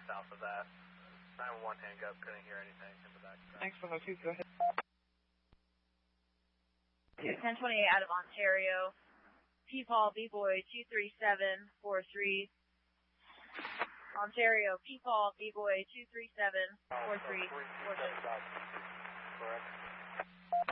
south of that. 911 hang up, couldn't hear anything in the back. Thanks for the two, go ahead. 1028 out of Ontario. P-Paul B-Boy 23743. Ontario, P-Paul B-Boy 23743. Correct.